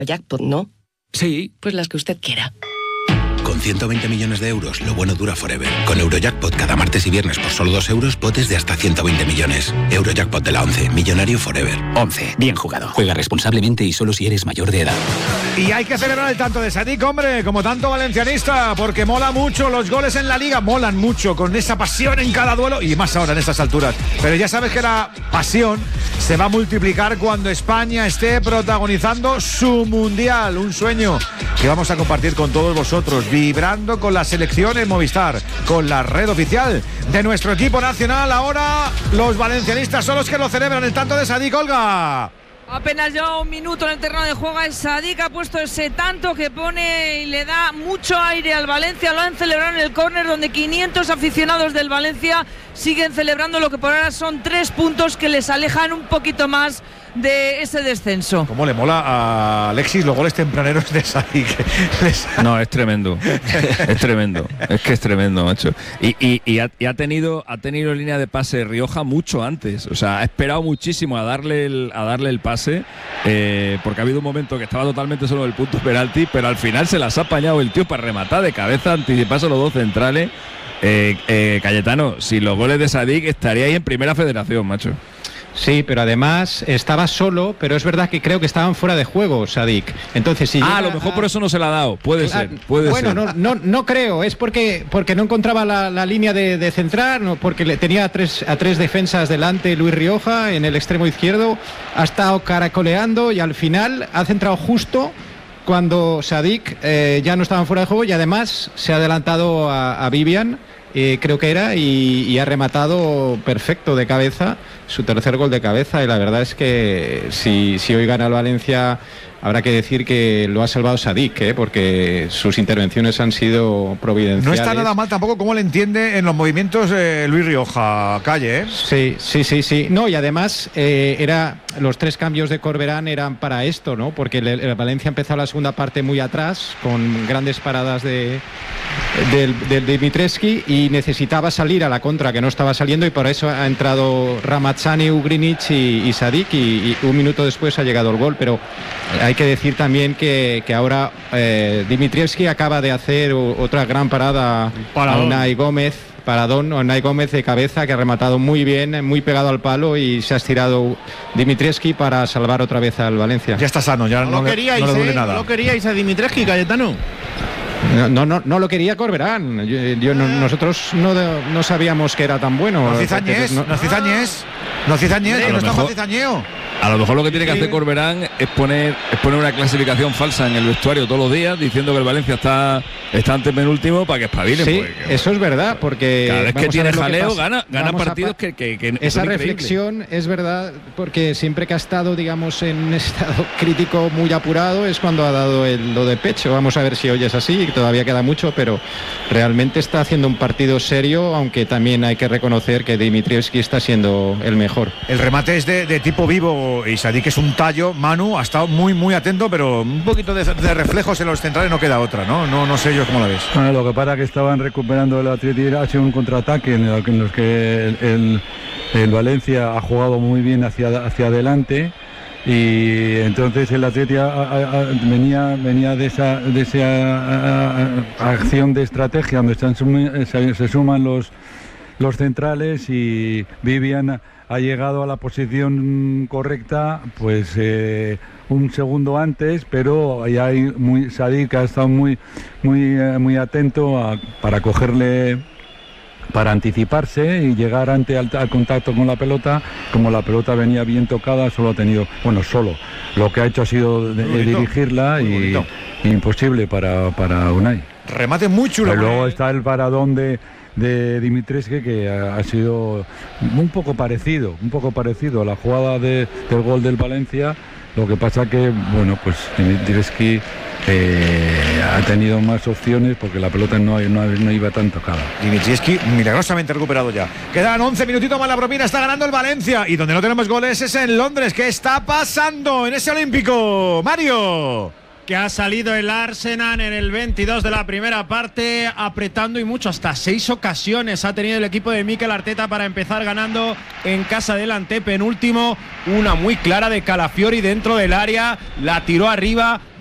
Jackpot, ¿no? Sí. Pues las que usted quiera. Con 120 millones de euros, lo bueno dura forever. Con Eurojackpot cada martes y viernes por solo 2 euros, potes de hasta 120 millones. Eurojackpot de la 11, millonario forever. 11, bien jugado. Juega responsablemente y solo si eres mayor de edad. Y hay que celebrar el tanto de Sadik, hombre, como tanto valencianista, porque mola mucho los goles en la Liga, molan mucho, con esa pasión en cada duelo, y más ahora en estas alturas. Pero ya sabes que la pasión se va a multiplicar cuando España esté protagonizando su Mundial, un sueño que vamos a compartir con todos vosotros, vibrando con la selección en Movistar, con la red oficial de nuestro equipo nacional. Ahora los valencianistas son los que lo celebran, el tanto de Sadik. Olga. Apenas lleva un minuto en el terreno de juego. Sadik ha puesto ese tanto que pone y le da mucho aire al Valencia. Lo han celebrado en el córner, donde 500 aficionados del Valencia siguen celebrando lo que por ahora son 3 puntos que les alejan un poquito más de ese descenso. ¿Cómo le mola a Alexis los goles tempraneros de Sadik? No, es tremendo. Es tremendo. Es que es tremendo, macho. Y ha tenido línea de pase Rioja mucho antes. O sea, ha esperado muchísimo a darle el pase, porque ha habido un momento que estaba totalmente solo del punto penalti, pero al final se las ha apañado el tío para rematar de cabeza, anticiparse los dos centrales. Cayetano, si los goles de Sadik estaría ahí en Primera Federación, macho. Sí, pero además estaba solo, pero es verdad que creo que estaban fuera de juego, Sadik. Entonces, si a lo mejor por eso no se la ha dado. Puede ser. Bueno, no creo. Es porque no encontraba la línea de centrar, no, porque tenía a tres defensas delante Luis Rioja en el extremo izquierdo. Ha estado caracoleando y al final ha centrado justo cuando Sadik ya no estaban fuera de juego, y además se ha adelantado a Vivian, creo que era, y ha rematado perfecto de cabeza, su tercer gol de cabeza. Y la verdad es que si hoy gana el Valencia, habrá que decir que lo ha salvado Sadik, porque sus intervenciones han sido providenciales. No está nada mal tampoco como le entiende en los movimientos Luis Rioja, Calle, ¿eh? Sí. No, y además los 3 cambios de Corberán eran para esto, ¿no? Porque el Valencia ha empezado la segunda parte muy atrás, con grandes paradas del Dimitrescu, y necesitaba salir a la contra, que no estaba saliendo, y por eso ha entrado Ramazzani, Ugrinic y Sadik, y un minuto después ha llegado el gol. Pero hay que decir también que ahora Dimitrievski acaba de hacer otra gran parada a Unai Gómez. Unai Gómez de cabeza, que ha rematado muy bien, muy pegado al palo, y se ha estirado Dimitrievski para salvar otra vez al Valencia. Ya está sano, ya no le duele nada. ¿No lo queríais a Dimitrievski, Cayetano? No lo quería Corberán. Nosotros no sabíamos que era tan bueno. No cizañes, que no está cizañeo. A lo mejor lo que tiene que hacer Corberán es poner una clasificación falsa en el vestuario todos los días, diciendo que el Valencia está ante penúltimo, para que espabilen. Sí, eso es verdad, porque cada vez que tiene jaleo gana partidos que esa reflexión es verdad, porque siempre que ha estado, digamos, en un estado crítico muy apurado es cuando ha dado lo de pecho. Vamos a ver si hoy es así, todavía queda mucho, pero realmente está haciendo un partido serio, aunque también hay que reconocer que Dimitrievski está siendo el mejor. El remate es de tipo vivo, y Sadik es un tallo. Manu ha estado muy muy atento, pero un poquito de reflejos en los centrales no queda otra, no sé yo cómo la ves. Bueno, lo que pasa es que estaban recuperando el Atleti, ha sido un contraataque en los que el Valencia ha jugado muy bien hacia adelante, y entonces el Atleti venía de esa acción de estrategia donde se suman los centrales, y Vivian ha llegado a la posición correcta pues un segundo antes, pero ya Sadik ha estado muy atento para cogerle, para anticiparse y llegar al contacto con la pelota. Como la pelota venía bien tocada, lo que ha hecho ha sido dirigirla, y imposible para Unai. Remate muy chulo. Pero luego está el paradón de Dimitrievski, que ha sido un poco parecido a la jugada del gol del Valencia. Lo que pasa que, Dimitrievski ha tenido más opciones, porque la pelota no iba tan tocada. Dimitrievski milagrosamente recuperado ya. Quedan 11 minutitos más, la propina, está ganando el Valencia, y donde no tenemos goles es en Londres. ¿Qué está pasando en ese Olímpico, Mario? que ha salido el Arsenal en el 22 de la primera parte, apretando y mucho, hasta 6 ocasiones ha tenido el equipo de Mikel Arteta para empezar ganando en casa del antepenúltimo. Una muy clara de Calafiori dentro del área, la tiró arriba.